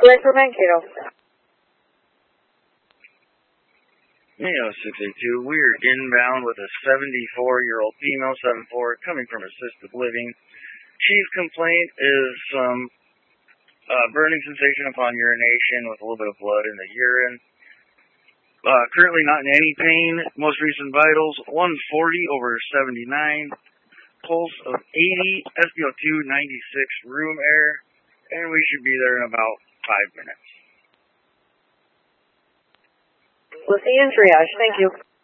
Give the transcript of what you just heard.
Correct for Mankato. Mayo 682, we are inbound with a 74-year-old female, 74, coming from assisted living. Chief complaint is some burning sensation upon urination with a little bit of blood in the urine. Currently not in any pain. Most recent vitals, 140/79. Pulse of 80, SpO2 96, room air, and we should be there in about 5 minutes. We'll see you in triage. Thank you.